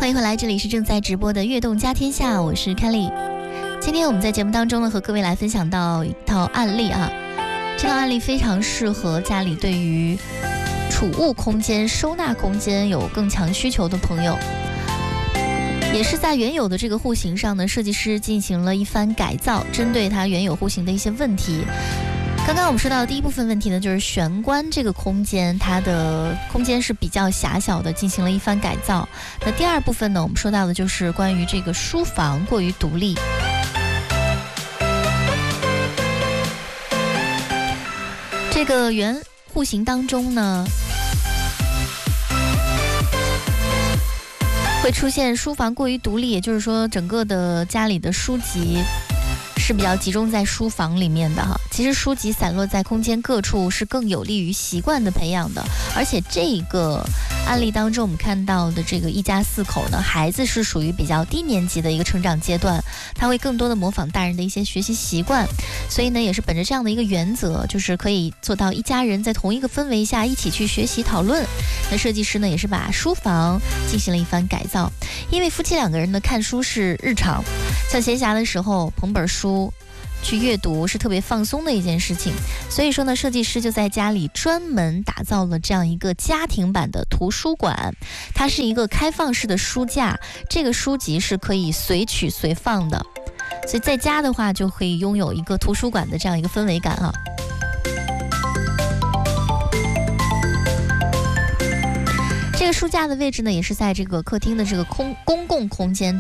欢迎回来，这里是正在直播的悦动家天下，我是 Kelly。 今天我们在节目当中呢，和各位来分享到一套案例啊，这套案例非常适合家里对于储物空间、收纳空间有更强需求的朋友，也是在原有的这个户型上呢，设计师进行了一番改造，针对它原有户型的一些问题。刚刚我们说到的第一部分问题呢，就是玄关这个空间，它的空间是比较狭小的，进行了一番改造。那第二部分呢，我们说到的就是关于这个书房过于独立。这个原户型当中呢，会出现书房过于独立，也就是说整个的家里的书籍是比较集中在书房里面的哈。其实书籍散落在空间各处是更有利于习惯的培养的，而且这个案例当中我们看到的这个一家四口呢，孩子是属于比较低年级的一个成长阶段，他会更多的模仿大人的一些学习习惯，所以呢也是本着这样的一个原则，就是可以做到一家人在同一个氛围下一起去学习讨论。那设计师呢也是把书房进行了一番改造，因为夫妻两个人呢看书是日常，像闲暇的时候捧本书去阅读是特别放松的一件事情，所以说呢，设计师就在家里专门打造了这样一个家庭版的图书馆。它是一个开放式的书架，这个书籍是可以随取随放的，所以在家的话就可以拥有一个图书馆的这样一个氛围感啊。这个书架的位置呢，也是在这个客厅的这个公共空间